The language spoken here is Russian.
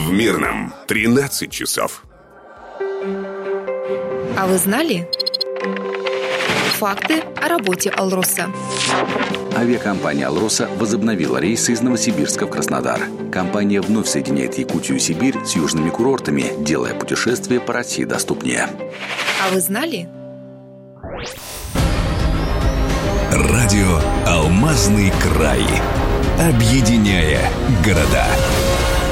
В Мирном 13 часов. А вы знали? Факты о работе «Алроса». Авиакомпания «Алроса» возобновила рейсы из Новосибирска в Краснодар. Компания вновь соединяет Якутию и Сибирь с южными курортами, делая путешествие по России доступнее. А вы знали? Радио «Алмазный край». Объединяя города.